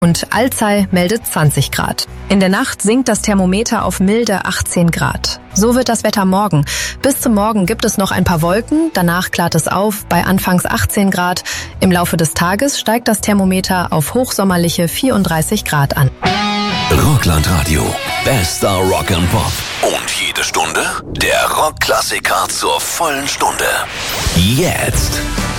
Und Alzey meldet 20 Grad. In der Nacht sinkt das Thermometer auf milde 18 Grad. So wird das Wetter morgen. Bis zum Morgen gibt es noch ein paar Wolken, danach klart es auf bei anfangs 18 Grad. Im Laufe des Tages steigt das Thermometer auf hochsommerliche 34 Grad an. Rockland Radio, bester Rock and Pop. Und jede Stunde der Rockklassiker zur vollen Stunde. Jetzt